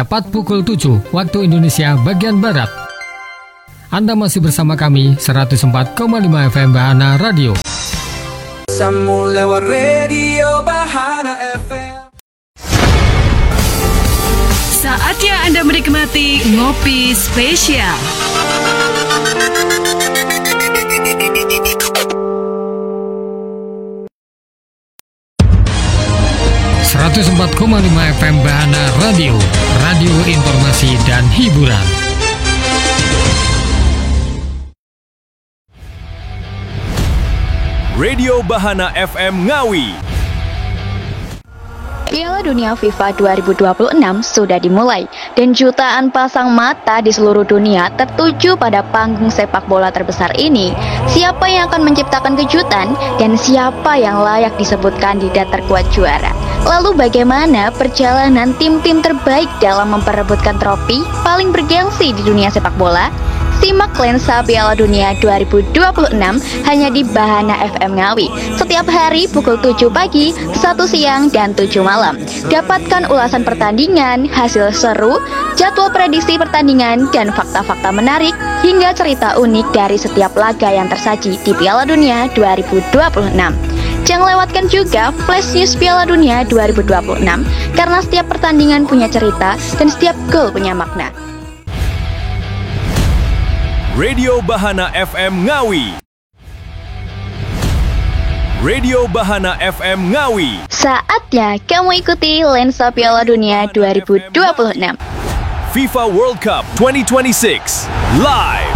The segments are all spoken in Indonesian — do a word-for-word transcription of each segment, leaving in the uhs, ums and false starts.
tepat pukul tujuh waktu Indonesia bagian Barat. Anda masih bersama kami seratus empat koma lima F M Bahana Radio. Sambung lewat radio Bahana F M. Saatnya Anda menikmati Ngopi Spesial. seratus empat koma lima F M Bahana Radio, radio informasi dan hiburan. Radio Bahana F M Ngawi. Piala Dunia FIFA dua ribu dua puluh enam sudah dimulai dan jutaan pasang mata di seluruh dunia tertuju pada panggung sepak bola terbesar ini. Siapa yang akan menciptakan kejutan dan siapa yang layak disebut kandidat terkuat juara? Lalu bagaimana perjalanan tim-tim terbaik dalam memperebutkan trofi paling bergengsi di dunia sepak bola? Simak lensa Piala Dunia dua ribu dua puluh enam hanya di Bahana F M Ngawi. Setiap hari pukul tujuh pagi, satu siang, dan tujuh malam. Dapatkan ulasan pertandingan, hasil seru, jadwal prediksi pertandingan, dan fakta-fakta menarik hingga cerita unik dari setiap laga yang tersaji di Piala Dunia dua ribu dua puluh enam. Jangan lewatkan juga Flash News Piala Dunia dua ribu dua puluh enam karena setiap pertandingan punya cerita dan setiap gol punya makna. Radio Bahana F M Ngawi. Radio Bahana F M Ngawi. Saatnya kamu ikuti lensa Piala Dunia dua ribu dua puluh enam. FIFA World Cup dua ribu dua puluh enam live.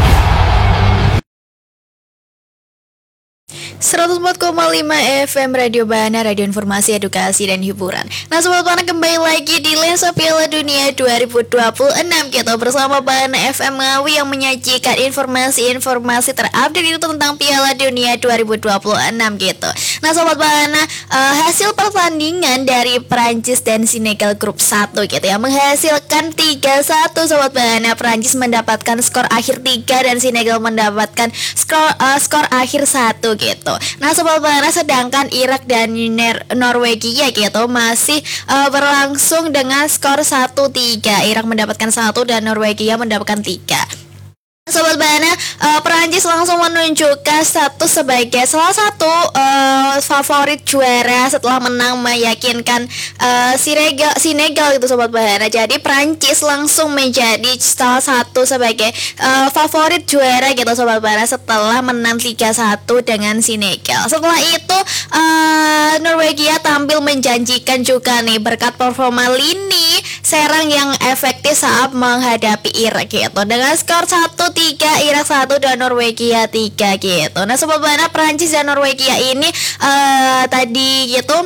seratus empat koma lima F M Radio Bahana, radio informasi, edukasi, dan hiburan. Nah, Sobat Bahana, kembali lagi di lensa Piala Dunia dua ribu dua puluh enam kita bersama Bahana F M Ngawi yang menyajikan informasi-informasi terupdate itu tentang Piala Dunia dua ribu dua puluh enam gitu. Nah, Sobat Bahana, uh, hasil pertandingan dari Prancis dan Senegal grup satu gitu ya menghasilkan tiga satu. Sobat Bahana, Prancis mendapatkan skor akhir tiga dan Senegal mendapatkan skor uh, skor akhir satu gitu. Nah, Sobat Bahana, sedangkan Irak dan Norwegia gitu masih uh, berlangsung dengan skor satu tiga. Irak mendapatkan satu dan Norwegia mendapatkan tiga. Sobat Bahana, uh, Perancis langsung menunjukkan status sebagai salah satu uh, favorit juara setelah menang meyakinkan uh, Senegal, Senegal gitu Sobat Bahana. Jadi Perancis langsung menjadi salah satu sebagai uh, favorit juara gitu Sobat Bahana setelah menang tiga satu dengan Senegal. Setelah itu uh, Norwegia tampil menjanjikan juga nih berkat performa lini serang yang efektif saat menghadapi Irak gitu. Dengan skor satu tiga, Irak satu dan Norwegia tiga gitu. Nah, Sobat Bahana, Prancis dan Norwegia ini uh, tadi gitu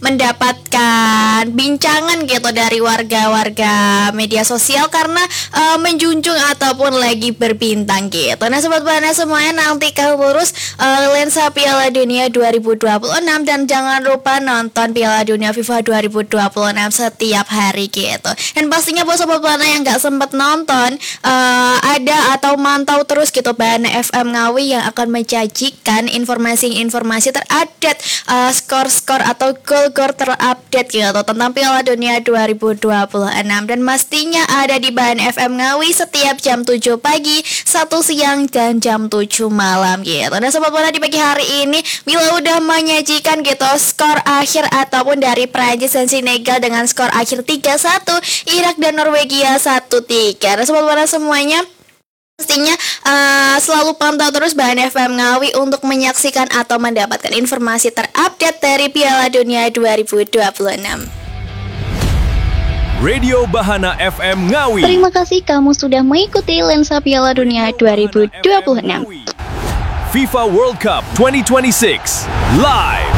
mendapatkan bincangan gitu dari warga-warga media sosial karena uh, menjunjung ataupun lagi berbintang gitu. Nah, Sobat Bahana semuanya, nantikan terus uh, lensa Piala Dunia dua ribu dua puluh enam dan jangan lupa nonton Piala Dunia FIFA dua ribu dua puluh enam setiap hari gitu. Dan pastinya buat Sobat Bahana yang gak sempat nonton, uh, ada atau mantau terus gitu Bahana F M Ngawi yang akan menyajikan informasi-informasi terupdate, uh, skor-skor atau gol gol terupdate gitu tentang Piala Dunia dua ribu dua puluh enam dan pastinya ada di Bahana F M Ngawi setiap jam tujuh pagi, satu siang, dan jam tujuh malam gitu. Dan Sobat Bahana, di pagi hari ini Mila udah menyajikan gitu skor akhir ataupun dari Prancis dan Senegal dengan skor akhir tiga satu, Irak dan Norwegia satu tiga. Dan Sobat Bahana semuanya, pastinya uh, selalu pantau terus Bahana F M Ngawi untuk menyaksikan atau mendapatkan informasi terupdate dari Piala Dunia dua ribu dua puluh enam. Radio Bahana F M Ngawi. Terima kasih kamu sudah mengikuti lensa Piala Dunia dua ribu dua puluh enam. FIFA World Cup dua ribu dua puluh enam live.